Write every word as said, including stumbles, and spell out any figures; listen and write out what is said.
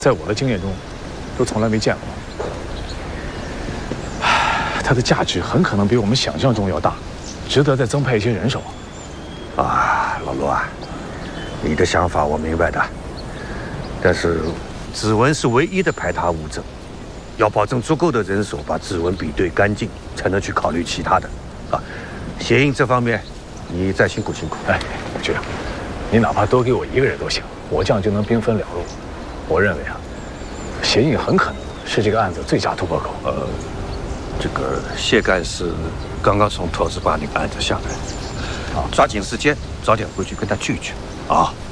在我的经验中，都从来没见过。它的价值很可能比我们想象中要大，值得再增派一些人手。 啊，老罗啊，你的想法我明白的，但是指纹是唯一的排他物证，要保证足够的人手把指纹比对干净，才能去考虑其他的。啊，鞋印这方面，你再辛苦辛苦。 哎，局长，你哪怕多给我一个人都行，我这样就能兵分两路。我认为啊，鞋印很可能是这个案子最佳突破口。 呃，这个谢干事刚刚从投资把那个案子下来，啊，抓紧时间早点回去跟他聚聚，啊。